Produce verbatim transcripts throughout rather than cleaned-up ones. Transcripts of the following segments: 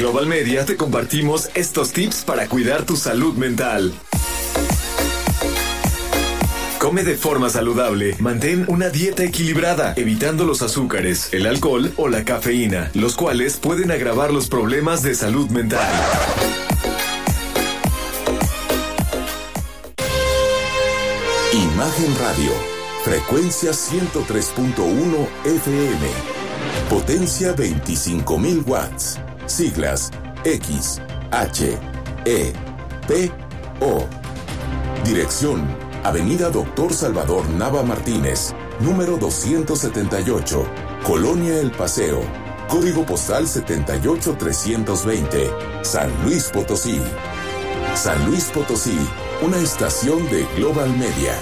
Global Media te compartimos estos tips para cuidar tu salud mental. Come de forma saludable. Mantén una dieta equilibrada, evitando los azúcares, el alcohol o la cafeína, los cuales pueden agravar los problemas de salud mental. Imagen Radio, frecuencia ciento tres punto uno F M, potencia veinticinco mil watts, siglas X, H, E, P, O. Dirección: Avenida Doctor Salvador Nava Martínez, número doscientos setenta y ocho, Colonia El Paseo, código postal setenta y ocho trescientos veinte, San Luis Potosí. San Luis Potosí, una estación de Global Media.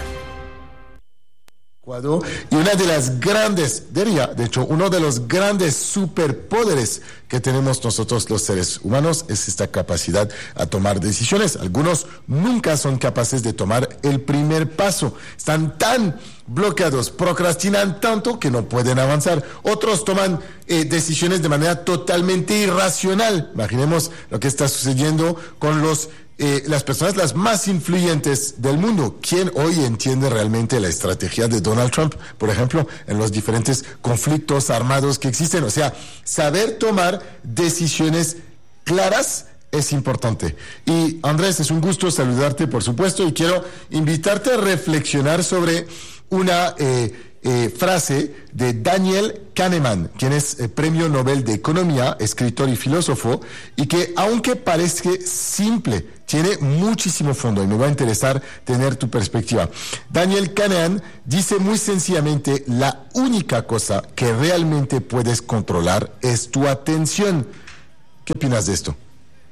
Y una de las grandes, diría, de hecho, uno de los grandes superpoderes que tenemos nosotros los seres humanos es esta capacidad a tomar decisiones. Algunos nunca son capaces de tomar el primer paso. Están tan bloqueados, procrastinan tanto que no pueden avanzar. Otros toman eh, decisiones de manera totalmente irracional. Imaginemos lo que está sucediendo con los Eh, las personas las más influyentes del mundo. ¿Quién hoy entiende realmente la estrategia de Donald Trump, por ejemplo, en los diferentes conflictos armados que existen? O sea, saber tomar decisiones claras es importante. Y Andrés, es un gusto saludarte, por supuesto, y quiero invitarte a reflexionar sobre una eh, eh, frase de Daniel Kahneman, quien es eh, premio Nobel de Economía, escritor y filósofo, y que, aunque parezca simple, tiene muchísimo fondo, y me va a interesar tener tu perspectiva. Daniel Kahneman dice muy sencillamente: la única cosa que realmente puedes controlar es tu atención. ¿Qué opinas de esto?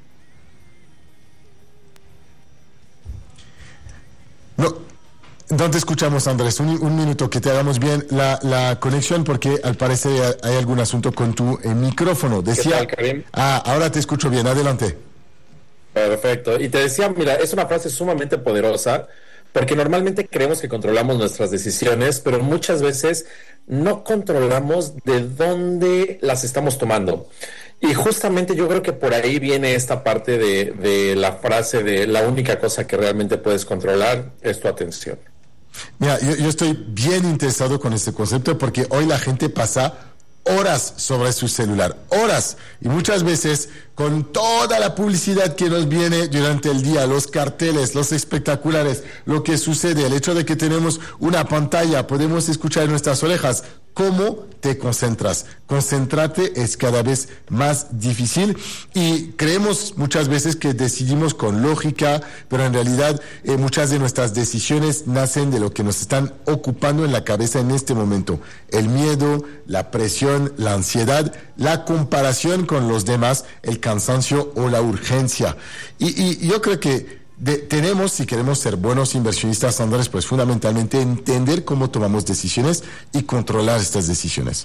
No, no te escuchamos, Andrés. Un, un minuto, que te hagamos bien la, la conexión, porque al parecer hay algún asunto con tu eh, micrófono. Decía, ¿qué tal, Karim? Ah, ahora te escucho bien. Adelante. Perfecto. Y te decía, mira, es una frase sumamente poderosa, porque normalmente creemos que controlamos nuestras decisiones, pero muchas veces no controlamos de dónde las estamos tomando. Y justamente yo creo que por ahí viene esta parte de, de la frase de la única cosa que realmente puedes controlar es tu atención. Mira, yo, yo estoy bien interesado con este concepto, porque hoy la gente pasa horas sobre su celular, horas, y muchas veces con toda la publicidad que nos viene durante el día, los carteles, los espectaculares, lo que sucede, el hecho de que tenemos una pantalla, podemos escuchar en nuestras orejas. ¿Cómo te concentras? Concentrarte es cada vez más difícil, y creemos muchas veces que decidimos con lógica, pero en realidad eh, muchas de nuestras decisiones nacen de lo que nos están ocupando en la cabeza en este momento. El miedo, la presión, la ansiedad, la comparación con los demás, el cansancio o la urgencia. Y, y yo creo que De, tenemos, si queremos ser buenos inversionistas, Andrés, pues fundamentalmente entender cómo tomamos decisiones y controlar estas decisiones.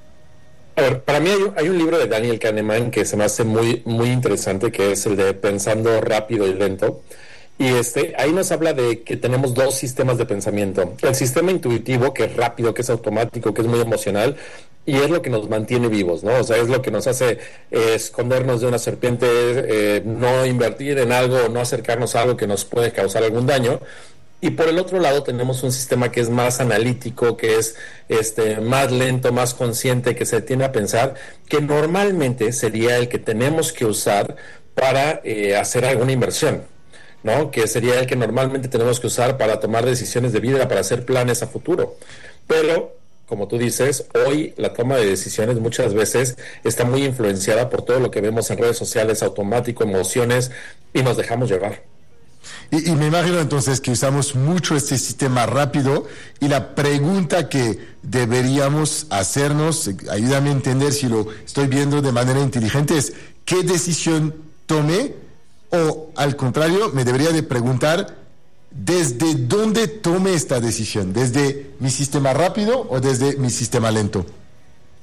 A ver, para mí hay un, hay un libro de Daniel Kahneman que se me hace muy, muy interesante, que es el de Pensando Rápido y Lento. Y este, ahí nos habla de que tenemos dos sistemas de pensamiento. El sistema intuitivo, que es rápido, que es automático, que es muy emocional, y es lo que nos mantiene vivos, ¿no? O sea, es lo que nos hace eh, escondernos de una serpiente, eh, no invertir en algo, no acercarnos a algo que nos puede causar algún daño. Y por el otro lado tenemos un sistema que es más analítico, que es este más lento, más consciente, que se tiende a pensar, que normalmente sería el que tenemos que usar para eh, hacer alguna inversión, ¿no? Que sería el que normalmente tenemos que usar para tomar decisiones de vida, para hacer planes a futuro. Pero, como tú dices, hoy la toma de decisiones muchas veces está muy influenciada por todo lo que vemos en redes sociales, automático, emociones, y nos dejamos llevar. Y, y me imagino entonces que usamos mucho este sistema rápido, y la pregunta que deberíamos hacernos, ayúdame a entender si lo estoy viendo de manera inteligente, es: ¿qué decisión tomé? O al contrario, me debería de preguntar: ¿desde dónde tomé esta decisión? ¿Desde mi sistema rápido o desde mi sistema lento?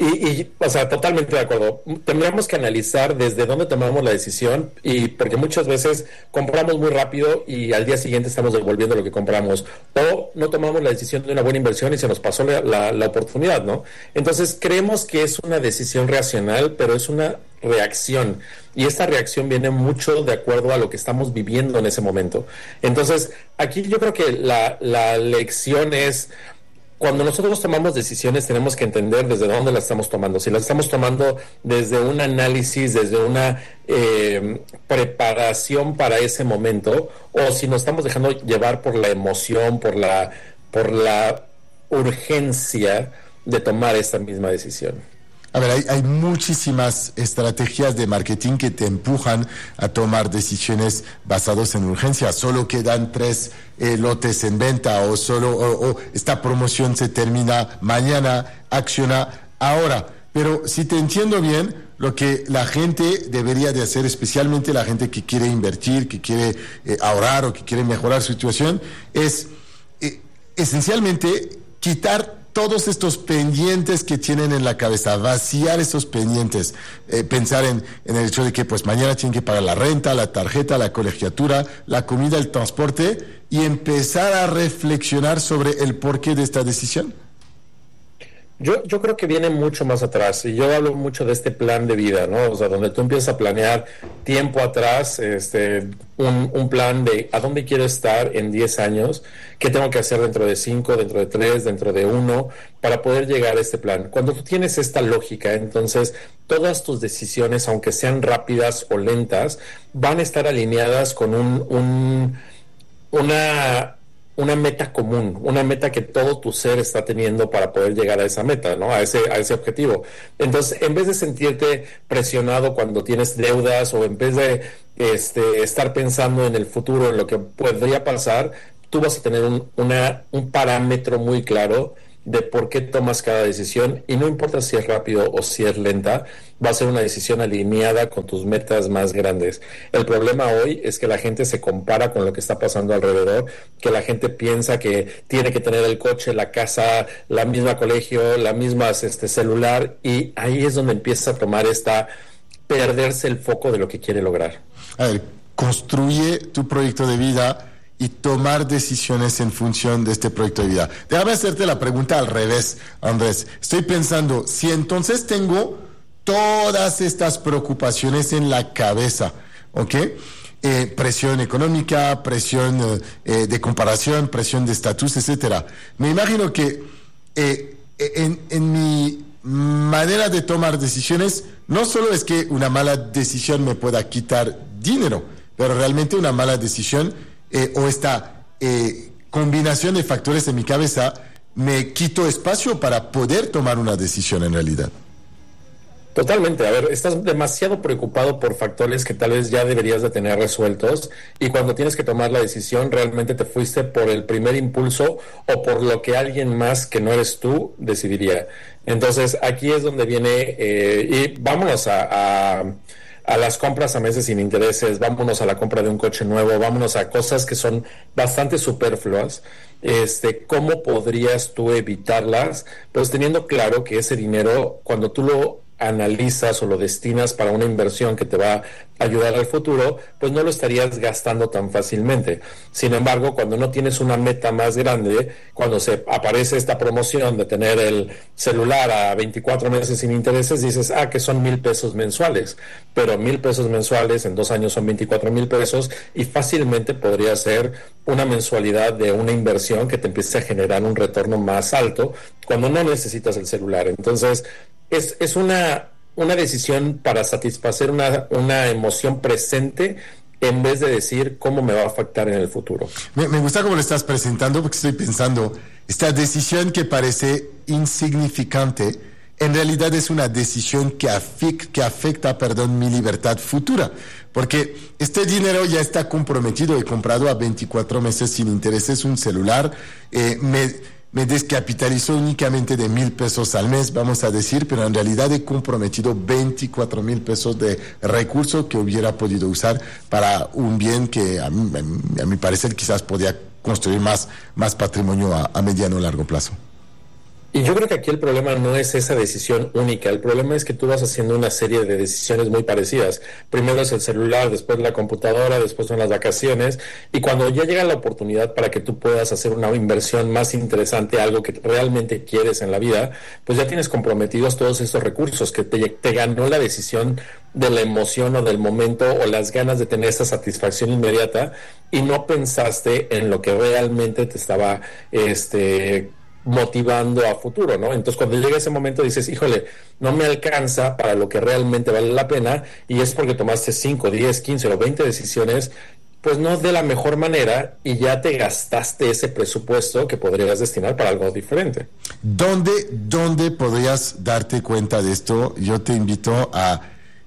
Y, y, o sea, totalmente de acuerdo. Tendríamos que analizar desde dónde tomamos la decisión, y porque muchas veces compramos muy rápido y al día siguiente estamos devolviendo lo que compramos, o no tomamos la decisión de una buena inversión y se nos pasó la, la, la oportunidad, ¿no? Entonces creemos que es una decisión racional, pero es una reacción, y esta reacción viene mucho de acuerdo a lo que estamos viviendo en ese momento. Entonces aquí yo creo que la, la lección es: cuando nosotros tomamos decisiones tenemos que entender desde dónde las estamos tomando. Si las estamos tomando desde un análisis, desde una eh, preparación para ese momento, o si nos estamos dejando llevar por la emoción, por la, por la urgencia de tomar esta misma decisión. A ver, hay, hay muchísimas estrategias de marketing que te empujan a tomar decisiones basadas en urgencia. Solo quedan tres eh, lotes en venta, o solo o, o esta promoción se termina mañana, acciona ahora. Pero si te entiendo bien, lo que la gente debería de hacer, especialmente la gente que quiere invertir, que quiere eh, ahorrar o que quiere mejorar su situación, es eh, esencialmente quitar todos estos pendientes que tienen en la cabeza, vaciar esos pendientes, eh, pensar en, en el hecho de que pues mañana tienen que pagar la renta, la tarjeta, la colegiatura, la comida, el transporte, y empezar a reflexionar sobre el porqué de esta decisión. Yo, yo creo que viene mucho más atrás, y yo hablo mucho de este plan de vida, ¿no? O sea, donde tú empiezas a planear tiempo atrás, este, un, un plan de a dónde quiero estar en diez años, qué tengo que hacer dentro de cinco, dentro de tres, dentro de uno, para poder llegar a este plan. Cuando tú tienes esta lógica, entonces todas tus decisiones, aunque sean rápidas o lentas, van a estar alineadas con un, un una... una meta común, una meta que todo tu ser está teniendo para poder llegar a esa meta, ¿no? A ese, a ese objetivo. Entonces, en vez de sentirte presionado cuando tienes deudas, o en vez de este, estar pensando en el futuro, en lo que podría pasar, tú vas a tener un, una, un parámetro muy claro de por qué tomas cada decisión, y no importa si es rápido o si es lenta, va a ser una decisión alineada con tus metas más grandes. El problema hoy es que la gente se compara con lo que está pasando alrededor, que la gente piensa que tiene que tener el coche, la casa, la misma colegio, la misma este, celular, y ahí es donde empieza a tomar esta, perderse el foco de lo que quiere lograr. A ver, construye tu proyecto de vida y tomar decisiones en función de este proyecto de vida. Déjame hacerte la pregunta al revés, Andrés. Estoy pensando, si entonces tengo todas estas preocupaciones en la cabeza, ¿ok? Eh, presión económica, presión eh, de comparación, presión de estatus, etcétera. Me imagino que eh, en, en mi manera de tomar decisiones, no solo es que una mala decisión me pueda quitar dinero, pero realmente una mala decisión Eh, o esta eh, combinación de factores en mi cabeza me quito espacio para poder tomar una decisión en realidad. Totalmente. A ver, estás demasiado preocupado por factores que tal vez ya deberías de tener resueltos, y cuando tienes que tomar la decisión realmente te fuiste por el primer impulso o por lo que alguien más que no eres tú decidiría. Entonces aquí es donde viene eh, y vámonos a... a a las compras a meses sin intereses, vámonos a la compra de un coche nuevo, vámonos a cosas que son bastante superfluas. Este, ¿cómo podrías tú evitarlas? Pues teniendo claro que ese dinero, cuando tú lo analizas o lo destinas para una inversión que te va a ayudar al futuro, pues no lo estarías gastando tan fácilmente. Sin embargo, cuando no tienes una meta más grande, cuando se aparece esta promoción de tener el celular a veinticuatro meses sin intereses, dices, ah, que son mil pesos mensuales, pero mil pesos mensuales en dos años son veinticuatro mil pesos, y fácilmente podría ser una mensualidad de una inversión que te empiece a generar un retorno más alto cuando no necesitas el celular. Entonces, Es, es una, una decisión para satisfacer una, una emoción presente, en vez de decir cómo me va a afectar en el futuro. Me, me gusta cómo lo estás presentando, porque estoy pensando, esta decisión que parece insignificante, en realidad es una decisión que, afec, que afecta perdón, mi libertad futura. Porque este dinero ya está comprometido, he comprado a veinticuatro meses sin intereses un celular, eh, me... me descapitalizó únicamente de mil pesos al mes, vamos a decir, pero en realidad he comprometido veinticuatro mil pesos de recursos que hubiera podido usar para un bien que a mí, a mi parecer quizás podía construir más, más patrimonio a, a mediano o largo plazo. Y yo creo que aquí el problema no es esa decisión única, el problema es que tú vas haciendo una serie de decisiones muy parecidas. Primero es el celular, después la computadora, después son las vacaciones, y cuando ya llega la oportunidad para que tú puedas hacer una inversión más interesante, algo que realmente quieres en la vida, pues ya tienes comprometidos todos estos recursos, que te, te ganó la decisión de la emoción o del momento o las ganas de tener esa satisfacción inmediata, y no pensaste en lo que realmente te estaba este motivando a futuro, ¿no? Entonces cuando llega ese momento dices, híjole, no me alcanza para lo que realmente vale la pena, y es porque tomaste cinco, diez, quince o veinte decisiones, pues no de la mejor manera, y ya te gastaste ese presupuesto que podrías destinar para algo diferente. ¿Dónde, dónde podrías darte cuenta de esto? Yo te invito a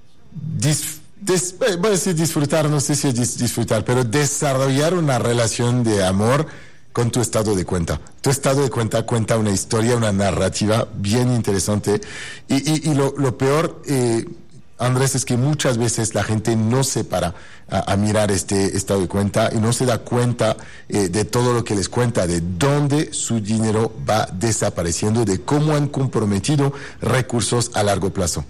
dis, des, voy a decir disfrutar, no sé si es dis, disfrutar, pero desarrollar una relación de amor con tu estado de cuenta. Tu estado de cuenta cuenta una historia, una narrativa bien interesante. Y, y, y lo, lo peor, eh, Andrés, es que muchas veces la gente no se para a, a mirar este estado de cuenta y no se da cuenta eh, de todo lo que les cuenta, de dónde su dinero va desapareciendo, de cómo han comprometido recursos a largo plazo.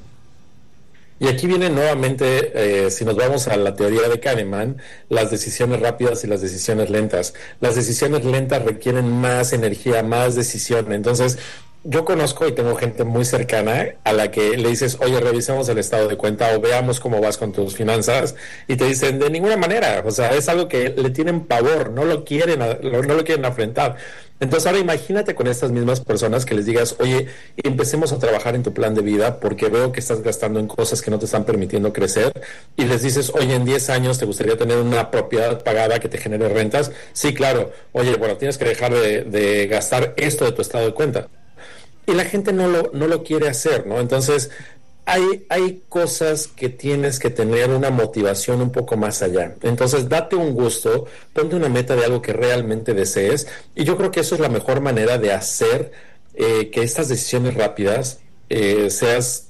Y aquí viene nuevamente, eh, si nos vamos a la teoría de Kahneman, las decisiones rápidas y las decisiones lentas. Las decisiones lentas requieren más energía, más decisión. Entonces, yo conozco y tengo gente muy cercana a la que le dices, oye, revisemos el estado de cuenta o veamos cómo vas con tus finanzas, y te dicen, de ninguna manera. O sea, es algo que le tienen pavor, no lo quieren, no lo quieren afrontar. Entonces ahora imagínate con estas mismas personas que les digas, oye, empecemos a trabajar en tu plan de vida porque veo que estás gastando en cosas que no te están permitiendo crecer, y les dices, oye, en diez años te gustaría tener una propiedad pagada que te genere rentas. Sí, claro. Oye, bueno, tienes que dejar de, de gastar esto de tu estado de cuenta. Y la gente no lo, no lo quiere hacer, ¿no? Entonces hay, hay cosas que tienes que tener una motivación un poco más allá. Entonces date un gusto, ponte una meta de algo que realmente desees, y yo creo que eso es la mejor manera de hacer eh, que estas decisiones rápidas eh, seas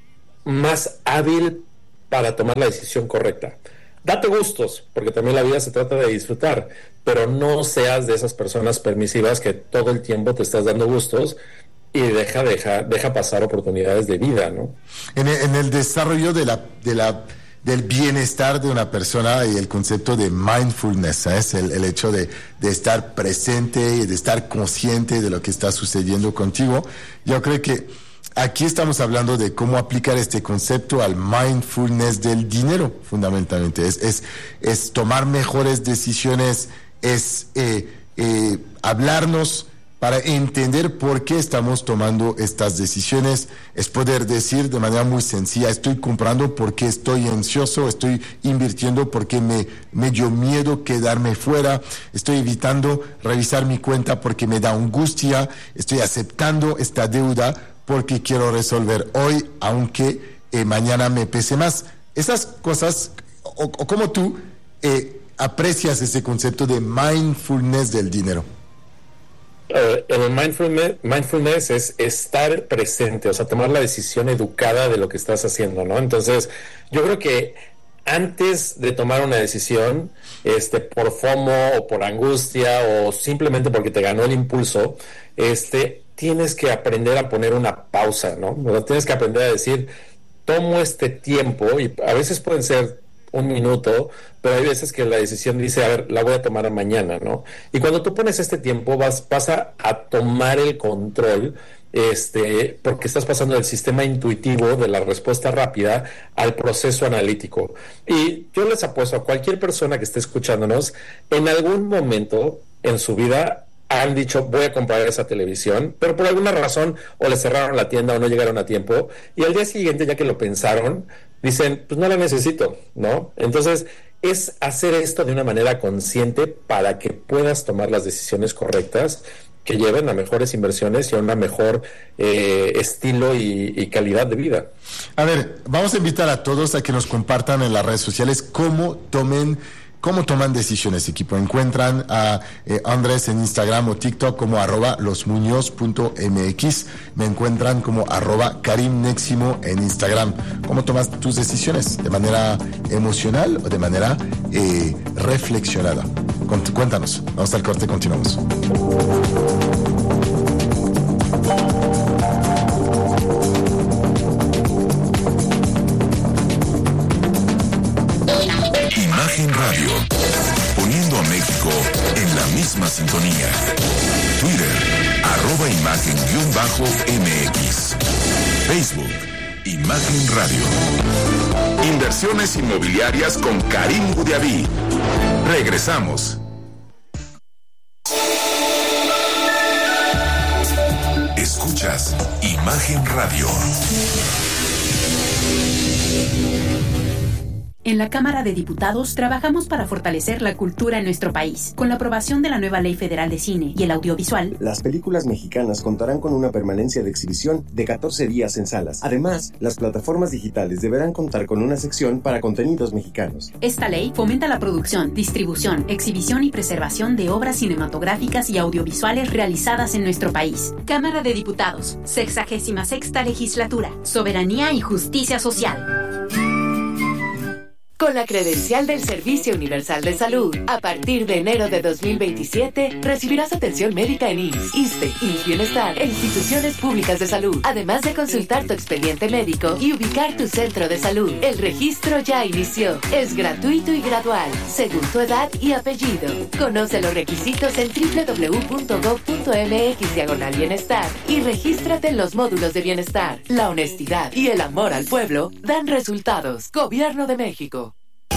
más hábil para tomar la decisión correcta. Date gustos, porque también la vida se trata de disfrutar, pero no seas de esas personas permisivas que todo el tiempo te estás dando gustos y deja, deja, deja pasar oportunidades de vida, ¿no? En el, en el desarrollo de la, de la, del bienestar de una persona y el concepto de mindfulness, es el, el hecho de, de estar presente y de estar consciente de lo que está sucediendo contigo. Yo creo que aquí estamos hablando de cómo aplicar este concepto al mindfulness del dinero, fundamentalmente. Es, es, es tomar mejores decisiones, es eh, eh, hablarnos para entender por qué estamos tomando estas decisiones, es poder decir de manera muy sencilla, estoy comprando porque estoy ansioso, estoy invirtiendo porque me, me dio miedo quedarme fuera, estoy evitando revisar mi cuenta porque me da angustia, estoy aceptando esta deuda porque quiero resolver hoy, aunque eh, mañana me pese más. Esas cosas, o, o cómo tú eh, aprecias ese concepto de mindfulness del dinero. Uh, el mindfulness, mindfulness es estar presente, o sea, tomar la decisión educada de lo que estás haciendo, ¿no? Entonces, yo creo que antes de tomar una decisión, este, por FOMO o por angustia o simplemente porque te ganó el impulso, este, tienes que aprender a poner una pausa, ¿no? O sea, tienes que aprender a decir, tomo este tiempo, y a veces pueden ser un minuto, pero hay veces que la decisión dice, a ver, la voy a tomar mañana, ¿no? Y cuando tú pones este tiempo, vas, vas a, a tomar el control, este, porque estás pasando del sistema intuitivo de la respuesta rápida al proceso analítico. Y yo les apuesto a cualquier persona que esté escuchándonos, en algún momento en su vida han dicho, voy a comprar esa televisión, pero por alguna razón o le cerraron la tienda o no llegaron a tiempo, y al día siguiente, ya que lo pensaron, dicen, pues no la necesito, ¿no? Entonces, es hacer esto de una manera consciente para que puedas tomar las decisiones correctas que lleven a mejores inversiones y a un mejor eh, estilo y, y calidad de vida. A ver, vamos a invitar a todos a que nos compartan en las redes sociales cómo tomen ¿Cómo toman decisiones, equipo? Encuentran a eh, Andrés en Instagram o TikTok como arroba losmuñoz punto mx. Me encuentran como arroba Karim Neximo en Instagram. ¿Cómo tomas tus decisiones? ¿De manera emocional o de manera eh, reflexionada? Cuéntanos. Vamos al corte, continuamos. Imagen Radio, poniendo a México en la misma sintonía. Twitter, arroba imagen-M X. Facebook, Imagen Radio. Inversiones inmobiliarias con Karim Gudiaví. Regresamos. Escuchas Imagen Radio. En la Cámara de Diputados trabajamos para fortalecer la cultura en nuestro país. Con la aprobación de la nueva Ley Federal de Cine y el Audiovisual, las películas mexicanas contarán con una permanencia de exhibición de catorce días en salas. Además, las plataformas digitales deberán contar con una sección para contenidos mexicanos. Esta ley fomenta la producción, distribución, exhibición y preservación de obras cinematográficas y audiovisuales realizadas en nuestro país. Cámara de Diputados, sexagésima sexta legislatura, soberanía y justicia social. Con la credencial del Servicio Universal de Salud, a partir de enero de dos mil veintisiete, recibirás atención médica en I M S S, ISSSTE, I M S S Bienestar e instituciones públicas de salud, además de consultar tu expediente médico y ubicar tu centro de salud. El registro ya inició. Es gratuito y gradual, según tu edad y apellido. Conoce los requisitos en doble u doble u doble u punto gob punto eme equis diagonal bienestar y regístrate en los módulos de bienestar. La honestidad y el amor al pueblo dan resultados. Gobierno de México.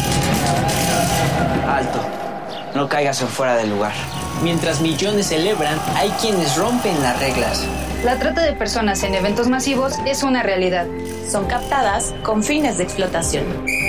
Alto, no caigas en fuera del lugar. Mientras millones celebran, hay quienes rompen las reglas. La trata de personas en eventos masivos es una realidad. Son captadas con fines de explotación.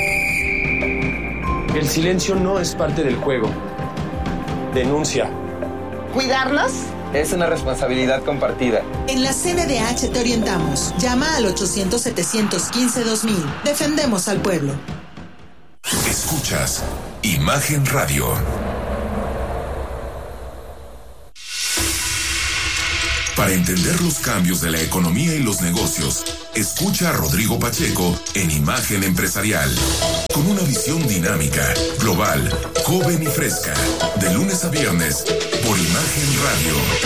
El silencio no es parte del juego. Denuncia. ¿Cuidarnos? Es una responsabilidad compartida. En la C N D H te orientamos. Llama al ochocientos, setecientos quince, dos mil. Defendemos al pueblo. Escuchas Imagen Radio. Para entender los cambios de la economía y los negocios, escucha a Rodrigo Pacheco en Imagen Empresarial. Con una visión dinámica, global, joven y fresca. De lunes a viernes, por Imagen Radio.